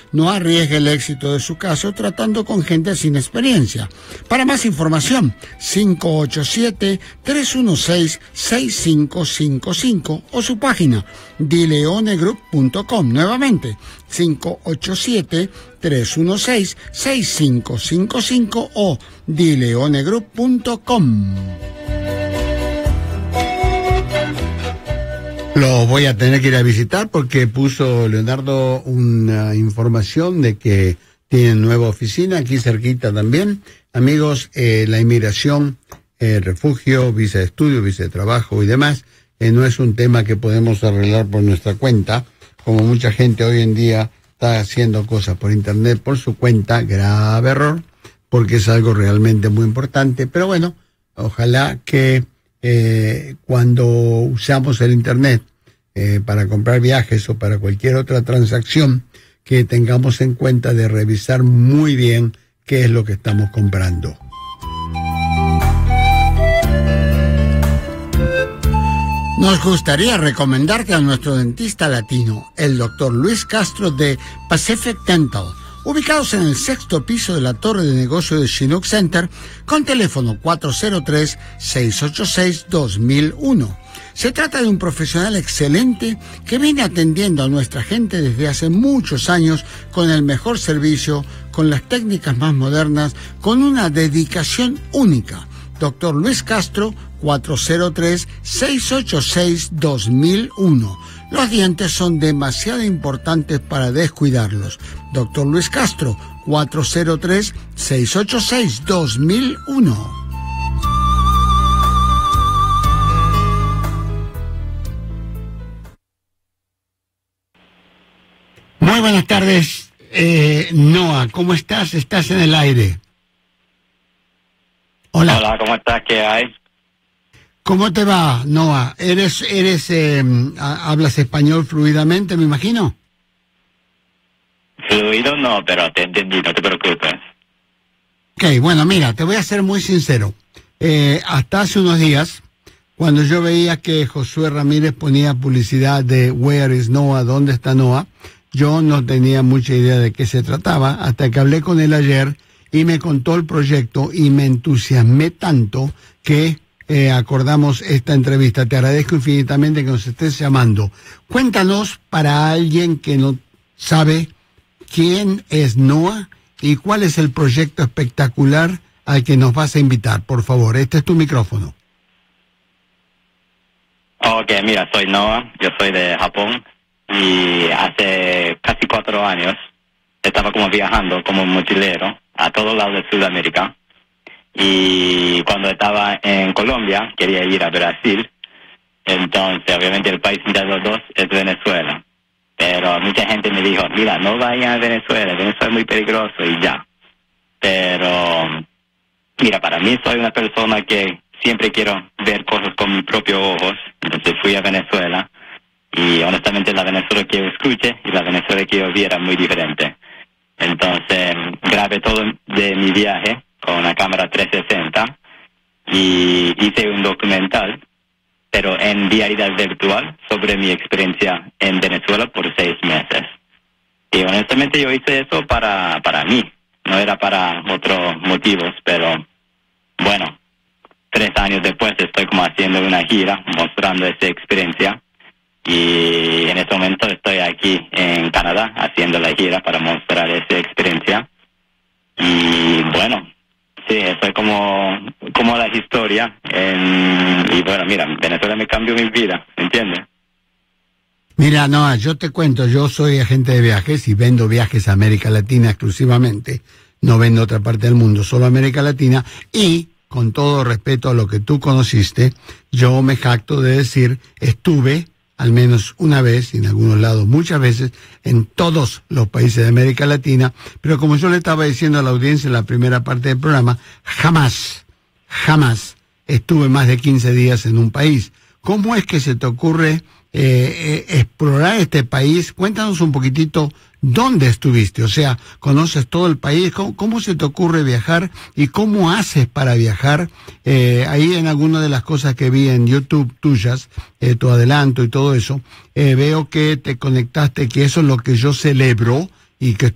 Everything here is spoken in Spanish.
No arriesgue el éxito de su caso tratando con gente sin experiencia. Para más información, 587-316-6555 o su página dileonegroup.com. Nuevamente, 587-316-6555 o dileonegroup.com. Lo voy a tener que ir a visitar porque puso Leonardo una información de que tienen nueva oficina aquí cerquita también. Amigos, la inmigración, refugio, visa de estudio, visa de trabajo y demás, no es un tema que podemos arreglar por nuestra cuenta, como mucha gente hoy en día está haciendo cosas por internet por su cuenta. Grave error, porque es algo realmente muy importante. Pero bueno, ojalá que cuando usamos el internet para comprar viajes o para cualquier otra transacción, que tengamos en cuenta de revisar muy bien qué es lo que estamos comprando. Nos gustaría recomendarte a nuestro dentista latino, el Dr. Luis Castro de Pacific Dental, ubicados en el 6º piso de la torre de negocio de Chinook Center, con teléfono 403-686-2001. Se trata de un profesional excelente que viene atendiendo a nuestra gente desde hace muchos años con el mejor servicio, con las técnicas más modernas, con una dedicación única. Dr. Luis Castro, 403-686-2001. Los dientes son demasiado importantes para descuidarlos. Dr. Luis Castro, 403-686-2001. Muy buenas tardes, Noah, ¿cómo estás? Estás en el aire. Hola. Hola, ¿cómo estás? ¿Qué hay? ¿Cómo te va, Noah? ¿Hablas español fluidamente, me imagino? Fluido no, pero te entendí, no te preocupes. Ok, bueno, mira, te voy a ser muy sincero. Hasta hace unos días, cuando yo veía que Josué Ramírez ponía publicidad de Where is Noah, ¿dónde está Noah?, yo no tenía mucha idea de qué se trataba, hasta que hablé con él ayer y me contó el proyecto y me entusiasmé tanto que acordamos esta entrevista. Te agradezco infinitamente que nos estés llamando. Cuéntanos, para alguien que no sabe, quién es Noah y cuál es el proyecto espectacular al que nos vas a invitar. Por favor, este es tu micrófono. Ok, mira, soy Noah, yo soy de Japón y hace casi 4 años estaba como viajando como mochilero a todos lados de Sudamérica. Y cuando estaba en Colombia, quería ir a Brasil. Entonces, obviamente, el país de los dos es Venezuela. Pero mucha gente me dijo, mira, no vayan a Venezuela es muy peligroso y ya. Pero, mira, para mí soy una persona que siempre quiero ver cosas con mis propios ojos. Entonces fui a Venezuela y honestamente la Venezuela que yo escuché y la Venezuela que yo vi era muy diferente. Entonces, grabé todo de mi viaje con una cámara 360 y hice un documental, pero en realidad virtual, sobre mi experiencia en Venezuela por 6 meses. Y honestamente yo hice eso para mí, no era para otros motivos, pero bueno, 3 años después estoy como haciendo una gira mostrando esa experiencia y en este momento estoy aquí en Canadá haciendo la gira para mostrar esa experiencia. Y bueno, sí, eso es como la historia. Y bueno, mira, Venezuela me cambió mi vida, ¿entiendes? Mira, Noah, yo te cuento, yo soy agente de viajes y vendo viajes a América Latina exclusivamente. No vendo a otra parte del mundo, solo a América Latina. Y, con todo respeto a lo que tú conociste, yo me jacto de decir, estuve al menos una vez, y en algunos lados muchas veces, en todos los países de América Latina, pero como yo le estaba diciendo a la audiencia en la primera parte del programa, jamás estuve más de 15 días en un país. ¿Cómo es que se te ocurre explorar este país? Cuéntanos un poquitito dónde estuviste, o sea, conoces todo el país, ¿cómo se te ocurre viajar y cómo haces para viajar? Ahí en alguna de las cosas que vi en YouTube tuyas, tu adelanto y todo eso, veo que te conectaste, que eso es lo que yo celebro y que